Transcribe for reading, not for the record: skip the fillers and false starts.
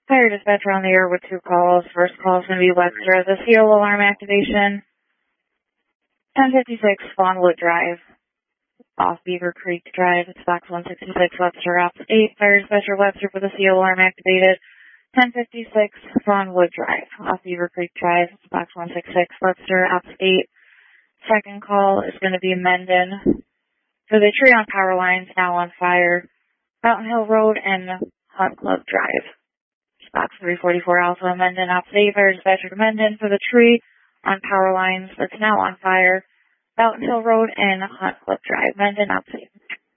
Fire dispatcher on the air with 2 calls. First call is going to be Webster. The CO alarm activation. 1056 Fawnwood Drive. Off Beaver Creek Drive. It's box 166 Webster Ops 8. Fire dispatcher Webster for the CO alarm activated. 1056 Fawnwood Drive. Off Beaver Creek Drive. It's box 166 Webster Ops 8. Second call is going to be Mendon. For the tree on power lines now on fire. Fountain Hill Road and Hunt Club Drive. Box 344 Alpha, Mendon, Ops 8, Fire dispatcher to Mendon for the tree on power lines that's now on fire. Fountain Hill Road and Hunt Club Drive, Mendon, Ops 8.